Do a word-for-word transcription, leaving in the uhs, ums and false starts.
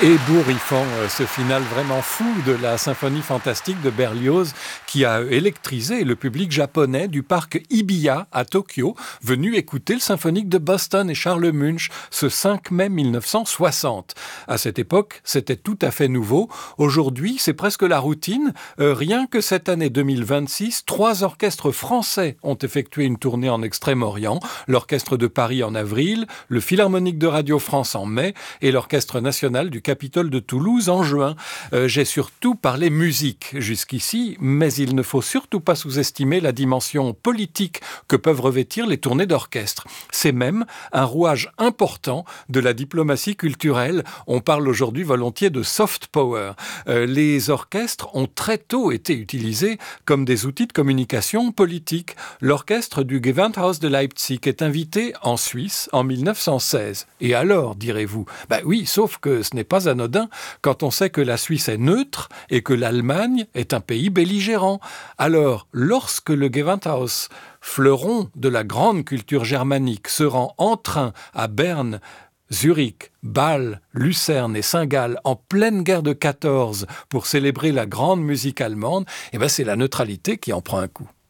Ébouriffant, euh, ce final vraiment fou de la symphonie fantastique de Berlioz qui a électrisé le public japonais du parc Hibiya à Tokyo, venu écouter le symphonique de Boston et Charles Munch ce cinq mai mille neuf cent soixante. À cette époque, c'était tout à fait nouveau. Aujourd'hui, c'est presque la routine. Euh, rien que cette année deux mille vingt-six, trois orchestres français ont effectué une tournée en Extrême-Orient. L'Orchestre de Paris en avril, le Philharmonique de Radio France en mai et l'Orchestre national du Capitole de Toulouse en juin. Euh, j'ai surtout parlé musique jusqu'ici, mais il ne faut surtout pas sous-estimer la dimension politique que peuvent revêtir les tournées d'orchestre. C'est même un rouage important de la diplomatie culturelle. On parle aujourd'hui volontiers de soft power. Euh, les orchestres ont très tôt été utilisés comme des outils de communication politique. L'orchestre du Gewandhaus de Leipzig est invité en Suisse en mille neuf cent seize. Et alors, direz-vous? Ben oui, sauf que ce n'est pas anodin quand on sait que la Suisse est neutre et que l'Allemagne est un pays belligérant. Alors, lorsque le Gewandhaus, fleuron de la grande culture germanique, se rend en train à Berne, Zurich, Bâle, Lucerne et Saint-Gall en pleine guerre de quatorze pour célébrer la grande musique allemande, eh ben c'est la neutralité qui en prend un coup.